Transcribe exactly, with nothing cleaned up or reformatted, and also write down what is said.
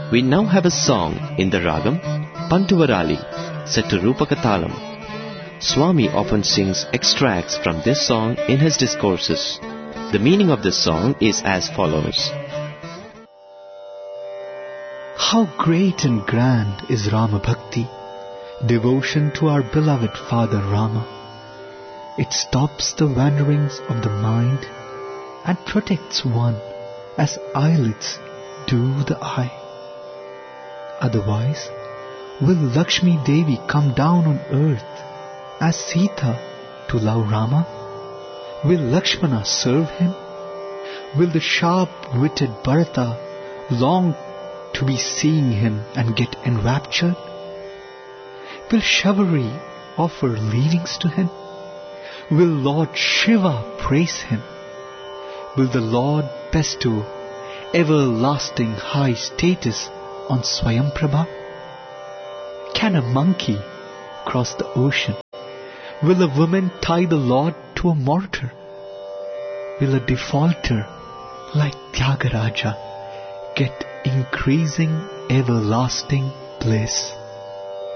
We now have a song in the ragam Pantuvarali, set to Rupakatalam. Swami often sings extracts from this song in his discourses. The meaning of this song is as follows. How great and grand is Rama Bhakti, devotion to our beloved Father Rama. It stops the wanderings of the mind and protects one as eyelids do the eye. Otherwise, will Lakshmi Devi come down on earth as Sita to love Rama? Will Lakshmana serve him? Will the sharp-witted Bharata long to be seeing him and get enraptured? Will Shavari offer leavings to him? Will Lord Shiva praise him? Will the Lord bestow everlasting high status on Swayamprabha? Can a monkey cross the ocean? Will a woman tie the Lord to a mortar? Will a defaulter like Tyagaraja get increasing everlasting bliss?